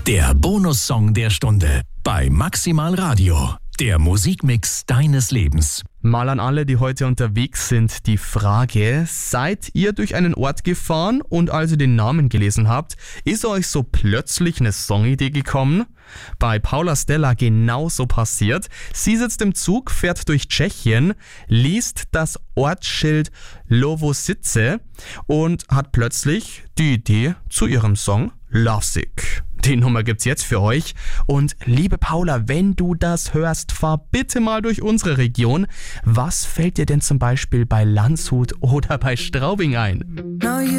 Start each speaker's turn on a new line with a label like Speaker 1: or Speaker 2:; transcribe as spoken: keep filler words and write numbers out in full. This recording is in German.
Speaker 1: Der Bonussong der Stunde bei Maximal Radio. Der Musikmix deines Lebens.
Speaker 2: Mal an alle, die heute unterwegs sind, die Frage: Seid ihr durch einen Ort gefahren und als ihr den Namen gelesen habt, ist euch so plötzlich eine Songidee gekommen? Bei Paula Stella genauso passiert. Sie sitzt im Zug, fährt durch Tschechien, liest das Ortsschild Lovosice und hat plötzlich die Idee zu ihrem Song Lovesick. Die Nummer gibt's jetzt für euch. Und liebe Paula, wenn du das hörst, fahr bitte mal durch unsere Region. Was fällt dir denn zum Beispiel bei Landshut oder bei Straubing ein?